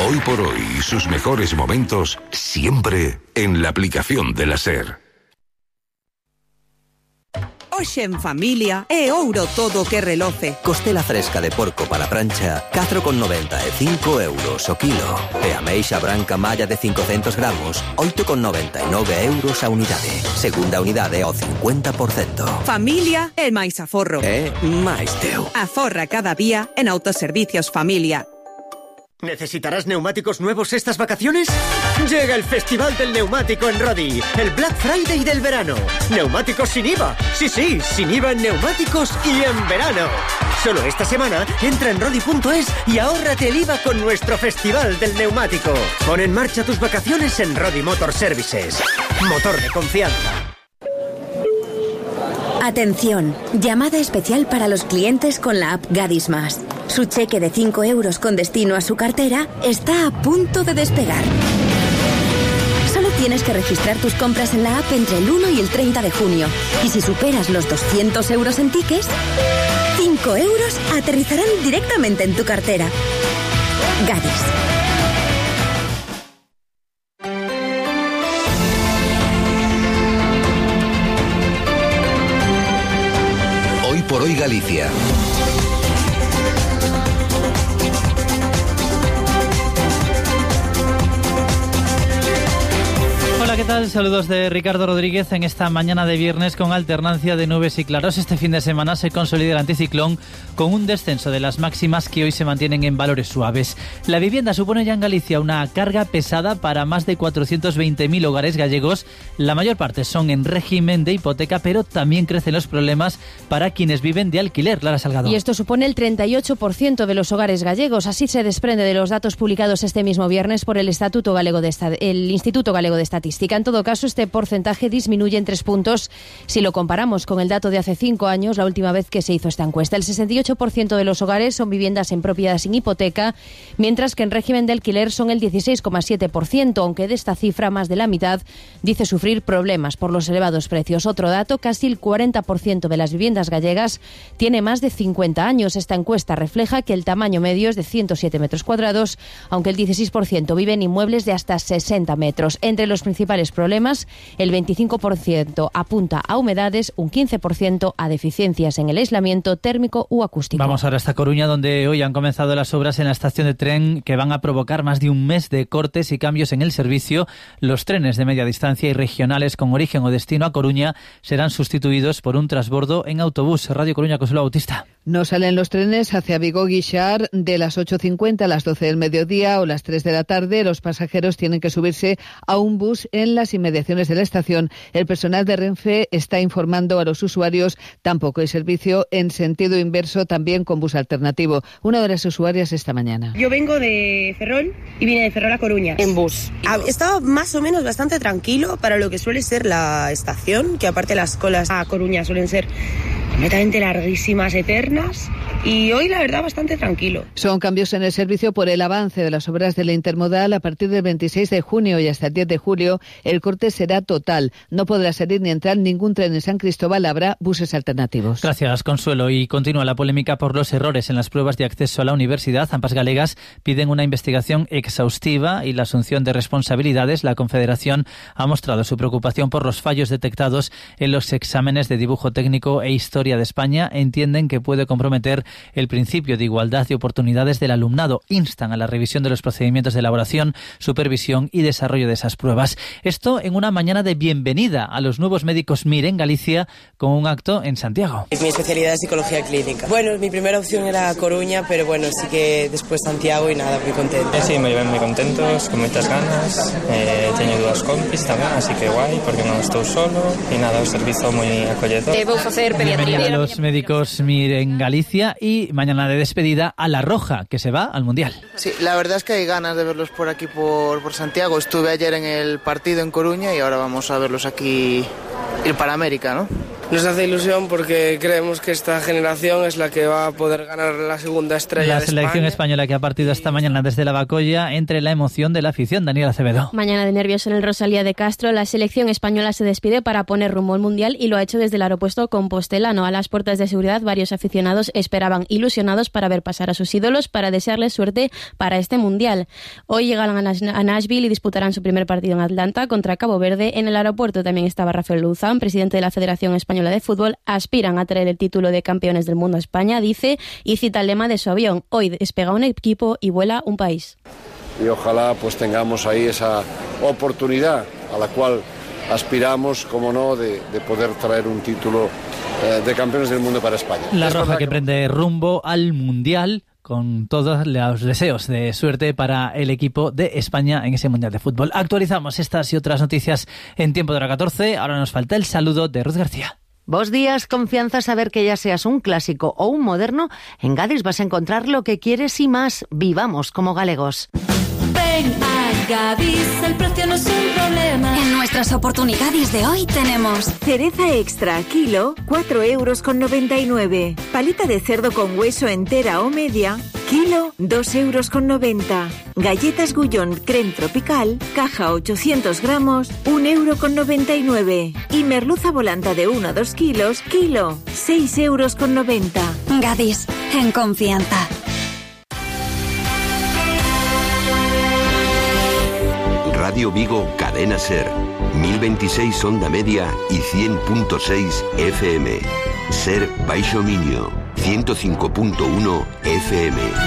Hoy por hoy, sus mejores momentos siempre en la aplicación de la SER. Hoxe en familia é ouro todo que reloce. Costela fresca de porco para prancha, 4,90 e 5 euros o kilo. E ameixa branca malla de 500 gramos, 8,99 euros a unidade. Segunda unidade ao 50%. Familia é máis aforro. É máis teu. Aforra cada día en Autoservicios Familia. ¿Necesitarás neumáticos nuevos estas vacaciones? Llega el Festival del Neumático en Rodi, el Black Friday del verano. Neumáticos sin IVA. Sí, sin IVA en neumáticos y en verano. Solo esta semana entra en rodi.es y ahórrate el IVA con nuestro Festival del Neumático. Pon en marcha tus vacaciones en Rodi Motor Services. Motor de confianza. Atención, llamada especial para los clientes con la app Gadis Más. Su cheque de 5 euros con destino a su cartera está a punto de despegar. Solo tienes que registrar tus compras en la app entre el 1 y el 30 de junio. Y si superas los 200 euros en tickets, 5 euros aterrizarán directamente en tu cartera. Gadis. Hoy por hoy Galicia. Hola, ¿qué tal? Saludos de Ricardo Rodríguez en esta mañana de viernes con alternancia de nubes y claros. Este fin de semana se consolida el anticiclón con un descenso de las máximas que hoy se mantienen en valores suaves. La vivienda supone ya en Galicia una carga pesada para más de 420.000 hogares gallegos. La mayor parte son en régimen de hipoteca, pero también crecen los problemas para quienes viven de alquiler. Lara Salgado. Y esto supone el 38% de los hogares gallegos. Así se desprende de los datos publicados este mismo viernes por el Instituto Galego de Estadística. En todo caso, este porcentaje disminuye en 3 puntos si lo comparamos con el dato de hace 5 años, la última vez que se hizo esta encuesta. El 68% de los hogares son viviendas en propiedad sin hipoteca, mientras que en régimen de alquiler son el 16,7%, aunque de esta cifra más de la mitad dice sufrir problemas por los elevados precios. Otro dato, casi el 40% de las viviendas gallegas tiene más de 50 años. Esta encuesta refleja que el tamaño medio es de 107 metros cuadrados, aunque el 16% vive en inmuebles de hasta 60 metros. Entre los principales problemas, el 25% apunta a humedades, un 15% a deficiencias en el aislamiento térmico u acústico. Vamos ahora hasta Coruña, donde hoy han comenzado las obras en la estación de tren que van a provocar más de un mes de cortes y cambios en el servicio. Los trenes de media distancia y regionales con origen o destino a Coruña serán sustituidos por un transbordo en autobús. Radio Coruña, Consuelo Bautista. No salen los trenes hacia Vigo-Guixar de las 8:50 a las 12 del mediodía o las 3 de la tarde. Los pasajeros tienen que subirse a un bus en las inmediaciones de la estación. El personal de Renfe está informando a los usuarios. Tampoco hay servicio en sentido inverso, también con bus alternativo. Una de las usuarias esta mañana. Yo vengo de Ferrol y vine de Ferrol a Coruña en bus. Estaba más o menos bastante tranquilo para lo que suele ser la estación, que aparte las colas a Coruña suelen ser completamente larguísimas, eternas, y hoy la verdad bastante tranquilo. Son cambios en el servicio por el avance de las obras de la intermodal. A partir del 26 de junio y hasta el 10 de julio el corte será total. No podrá salir ni entrar ningún tren en San Cristóbal. Habrá buses alternativos. Gracias, Consuelo. Y continúa la polémica por los errores en las pruebas de acceso a la universidad. Ambas galegas piden una investigación exhaustiva y la asunción de responsabilidades. La Confederación ha mostrado su preocupación por los fallos detectados en los exámenes de dibujo técnico e historia de España. Entienden que puede comprometer el principio de igualdad de oportunidades del alumnado. Instan a la revisión de los procedimientos de elaboración, supervisión y desarrollo de esas pruebas. Esto en una mañana de bienvenida a los nuevos médicos MIR en Galicia con un acto en Santiago. Mi especialidad es psicología clínica. Bueno, mi primera opción era Coruña, pero bueno, sí que después Santiago y nada, muy contento. Sí, me llevan muy contentos, con muchas ganas. Teño 2 compis tamén, así que guai, porque non estou solo e nada, o servizo moi acolledor. Vou facer pediatría. A los médicos MIR en Galicia y mañana de despedida a La Roja, que se va al Mundial. Sí, la verdad es que hay ganas de verlos por aquí, por Santiago. Estuve ayer en el partido en Coruña y ahora vamos a verlos aquí, ir para América, ¿no? Nos hace ilusión porque creemos que esta generación es la que va a poder ganar la segunda estrella La de selección España. española que ha partido esta mañana desde la Bacolla entre la emoción de la afición. Daniel Acevedo. Mañana de nervios en el Rosalía de Castro. La selección española se despide para poner rumbo al Mundial y lo ha hecho desde el aeropuerto compostelano. A las puertas de seguridad, varios aficionados esperaban ilusionados para ver pasar a sus ídolos para desearles suerte para este Mundial. Hoy llegan a Nashville y disputarán su primer partido en Atlanta contra Cabo Verde. En el aeropuerto también estaba Rafael Luzán, presidente de la Federación Española de Fútbol. Aspiran a traer el título de campeones del mundo a España, dice, y cita el lema de su avión: hoy despega un equipo y vuela un país. Y ojalá pues tengamos ahí esa oportunidad a la cual aspiramos, como no, de poder traer un título de campeones del mundo para España. La Roja que prende rumbo al Mundial, con todos los deseos de suerte para el equipo de España en ese Mundial de Fútbol. Actualizamos estas y otras noticias en tiempo de hora 14. Ahora nos falta el saludo de Ruth García. Vos días, confianza, saber que ya seas un clásico o un moderno, en Gadis vas a encontrar lo que quieres y más. Vivamos como galegos. Ven a Gadis, el precio no es un problema. En nuestras oportunidades de hoy tenemos cereza extra kilo, 4,99 €. Palita de cerdo con hueso entera o media, kilo, 2,90 €. Galletas Gullón creme tropical, caja 800 gramos, 1,99 €. Y merluza volanta de 1 a 2 kilos, kilo, 6,90 €. Gadis, en confianza. Radio Vigo, Cadena Ser, 1026 onda media y 100.6 FM. Ser Baixo Miño, 105.1 FM.